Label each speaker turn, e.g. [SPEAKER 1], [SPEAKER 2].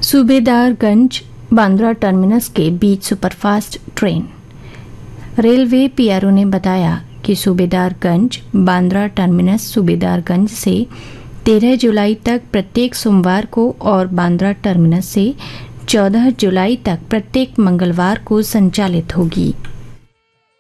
[SPEAKER 1] Subedarganj Bandra terminus के बीच superfast train. Railway PRO ने बताया कि सूबेदारगंज बांद्रा टर्मिनस सूबेदारगंज से 13 जुलाई तक प्रत्येक सोमवार को और बांद्रा टर्मिनस से 14 जुलाई तक प्रत्येक मंगलवार को संचालित होगी।